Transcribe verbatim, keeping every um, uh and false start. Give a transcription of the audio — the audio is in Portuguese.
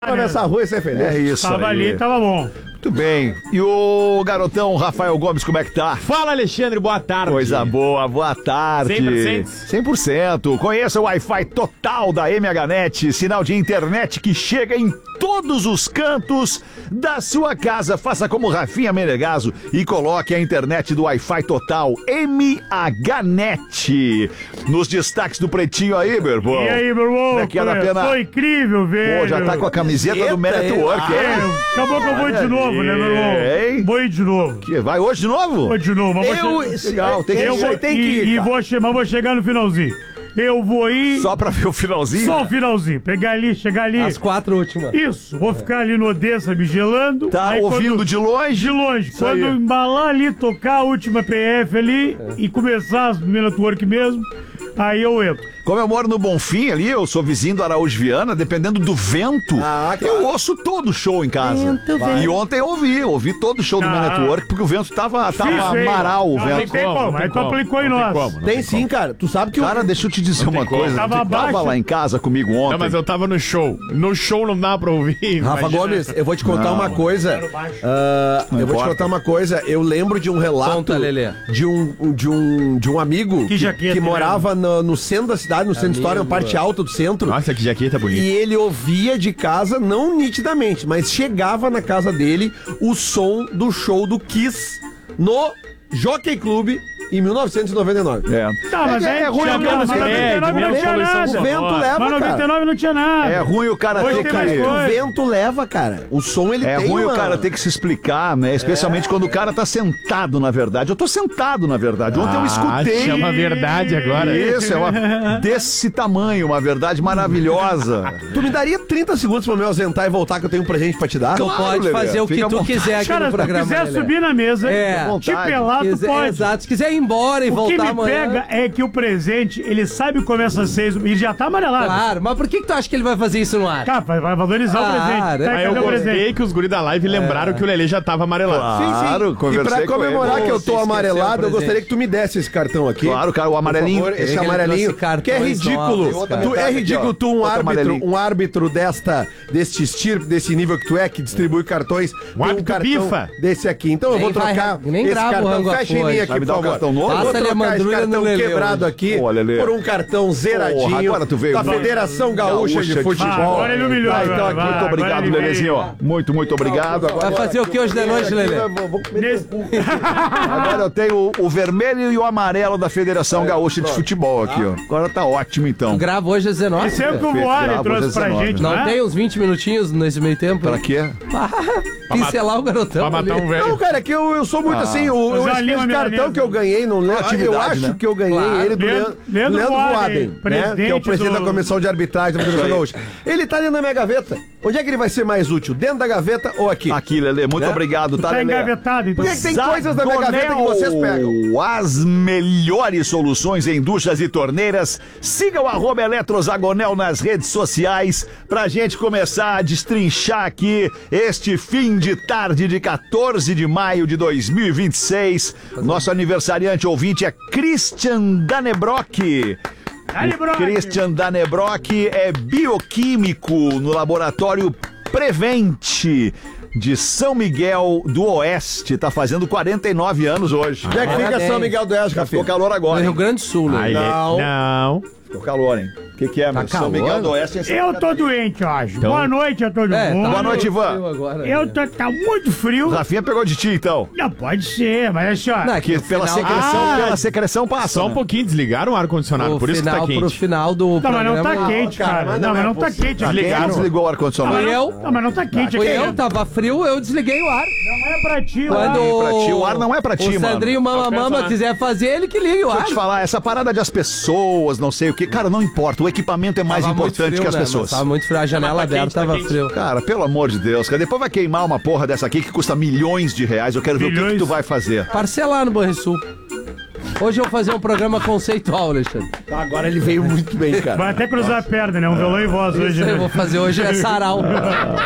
Nessa rua e ser feliz. É isso Tava aí. ali, tava bom. Muito bem. E o garotão Rafael Gomes, como é que tá? Fala, Alexandre, boa tarde. Coisa boa, boa tarde. cem por cento. cem por cento. Conheça o Wi-Fi total da M H Net, sinal de internet que chega em todos os cantos da sua casa. Faça como Rafinha Menegaso e coloque a internet do Wi-Fi total M H Net. Nos destaques do Pretinho aí, meu irmão. E aí, meu irmão? Como é que era a pena? Foi incrível, velho. Pô, já tá com a camiseta do Man at Work, É, hein? acabou que eu vou de novo, né, meu irmão? Hein? Vou ir de novo. Que vai hoje de novo? Vou de novo. Mas vou Eu, che- Legal, tem que eu vou, tem que e, ir, e cara. vou, che- mas vou chegar no finalzinho. Eu vou ir Só pra ver o finalzinho? só o finalzinho. Pegar ali, chegar ali. As quatro últimas. Isso, vou ficar ali no Odessa me gelando. Tá Aí ouvindo quando- de longe? De longe. Quando aí. embalar ali, tocar a última P F ali e começar as Man at Work mesmo, aí eu entro. Como eu moro no Bonfim ali, eu sou vizinho do Araújo Viana, dependendo do vento, Ah, claro. eu ouço todo o show em casa. E ontem eu ouvi, ouvi todo o show do Ah. Man at Work, porque o vento tava, tava Difícil, hein? amaral o Não, não vento. tem como, aí tu aplicou em não tem nós. como, não Tem sim, cara. Tu sabe que o... Cara, deixa eu te dizer uma como. coisa. Tava Tu tava abaixo. lá em casa comigo ontem. Não, mas eu tava no show. No show não dá pra ouvir. Rafa imagina. Gomes, eu vou te contar Não. uma coisa. Ah, eu vou te importa. contar uma coisa. Eu lembro de um relato Conta, Lelê. de um de um de um amigo Que que, jaqueta, que né? morava no, no centro da cidade, no centro histórico, na parte alta do centro. Nossa, que jaqueta bonita. E ele ouvia de casa, não nitidamente, mas chegava na casa dele o som do show do Kiss no Jockey Club em mil novecentos e noventa e nove. É. Tá, mas é, aí é ruim tinha o cara mas ter- noventa e nove não é, tinha poluição nada. O vento leva, Mas noventa e cara. nove não tinha nada. É ruim o cara Hoje ter tem que... mais coisa. O vento leva, cara. O som ele É tem ruim uma... o cara ter que se explicar, né? Especialmente quando o cara tá sentado, na verdade. Eu tô sentado, na verdade. Ontem eu escutei. Ah, chama a verdade agora. Isso, é uma desse tamanho, uma verdade maravilhosa. Tu me daria trinta segundos pra me ausentar e voltar que eu tenho um presente pra te dar? Tu Claro, pode Lelê, fazer o que fica à tu vontade. quiser aqui Cara, no se tu programa. quiser Lelê. subir na mesa, É. te vontade. pelar, tu Quiser- pode. Exato. Se quiser ir embora e O que voltar me amanhã. pega é que o presente, ele sabe que começa às seis e já tá amarelado. Claro, mas por que, que tu acha que ele vai fazer isso no ar? Cara, vai vai valorizar o Claro. presente. Tá, Aí cadê eu o presente? gostei que os guri da live lembraram que o Lelê já tava amarelado. Claro, E conversei pra com comemorar ele. que eu Você tô esqueceu amarelado, o eu presente. gostaria que tu me desse esse cartão aqui. Claro, cara, o amarelinho. Por favor, esse que ele amarelinho. trouxe Que é cartões ridículo. novos, cara. Tu, é ridículo tu, um Outro árbitro, amarelinho. um árbitro desta, deste estirpe, desse nível que tu é, que distribui cartões. tem um árbitro cartão bifa. desse aqui. Então eu Nem vou vai- trocar nem esse grava o cartão. rango a Fecha em mim flores. aqui, Vai me por dar um favor. cartão novo? Eu vou Passa-lhe a trocar esse mandrulha cartão no Lelê quebrado hoje. aqui Pô, Lelê. por um cartão zeradinho Porra, agora tu veio da bem. Federação Gaúcha, Gaúcha de de Futebol. Ah, agora ele humilhou, Vai, então agora, aqui, vai. Muito agora obrigado, ele veio. Lelezinho. Muito, muito obrigado. Vai Agora, fazer o que hoje de noite, Lelê? Nesse- agora eu tenho o, o vermelho e o amarelo da Federação Gaúcha de Futebol aqui, ó. Agora tá ótimo, então. Grava hoje às dezenove. Esse é o que o Perfeito, Voar bravo, trouxe pra dezenove. gente, Não né? tem uns vinte minutinhos nesse meio tempo? Pra quê? Pincelar o garotão. Pra matar ali. um velho. Não, cara, é que eu, eu sou muito Ah. assim, o, Mas eu, ali esse, uma esse cartão milanesa. que eu ganhei, não lembro, eu atividade, acho né? que eu ganhei Claro. ele do Leandro- Leandro, Leandro Leandro Voaden, Voaden, né, que é o presidente presidente do- da comissão de arbitragem da Federação Gaúcha. Ele tá dentro da minha gaveta. Onde é que ele vai ser mais útil? Dentro da gaveta ou aqui? Aqui, Lelê, muito Né? obrigado, tá, Tá Lelê? engavetado, então. Por que, que tem coisas na minha gaveta que vocês pegam? As melhores soluções em duchas e torneiras. Siga o arroba Eletrozagonel nas redes sociais pra gente começar a destrinchar aqui este fim de tarde de quatorze de maio de dois mil e vinte e seis. Nosso aniversariante ouvinte é Christian Danebrock. Dale, Brock. Christian Danebrock é bioquímico no laboratório Prevente de São Miguel do Oeste. Tá fazendo quarenta e nove anos hoje. Onde é que fica Parabéns. São Miguel do Oeste, Ficou Rafinha? calor No agora, Rio hein? Grande do Sul, né? Aí, Não. não. Ficou calor, hein? O que, que é, meu? São calor? Miguel do Oeste é em Santa Eu tô Catarina. doente, eu acho. Boa noite a todo É, mundo. Boa noite, Frio Ivan. agora, Eu né? tô, tá muito frio. Rafinha pegou de ti, então. Não, pode ser, mas assim, ó. Não, é Que no pela final- secreção, Ah, pela secreção passa. Só um né? pouquinho, desligaram o ar-condicionado, Pro por isso que final, tá pro quente. final do Não, mas não tá programa- quente, cara, cara. mas Não, não mas é não tá possível. quente. Quem Desligaram. desligou o ar-condicionado? Foi eu. Não, mas não tá quente Foi aqui. eu, tava frio, eu desliguei o ar. Não é pra ti, Quando lá. pra ti, o ar não é pra ti, o mano. Sandrinho Mama Não, Mama pensa, quiser fazer, ele que ligue o Deixa eu ar. te falar, essa parada de as pessoas, não sei o que, cara, não importa. O equipamento é mais Tava muito importante frio, que as né, pessoas. mas Tava muito frio, a janela tá aberta quente, tá tava quente. frio. Cara, pelo amor de Deus, cara, depois vai queimar uma porra dessa aqui que custa milhões de reais. Eu quero ver o que, Milhões? que tu vai fazer. Parcelar no Banrisul. Hoje eu vou fazer um programa conceitual, Alexandre. Agora ele veio muito bem, cara. Vai até cruzar a perna, né? Um violão e voz hoje, Isso aí eu né? vou fazer hoje é sarau.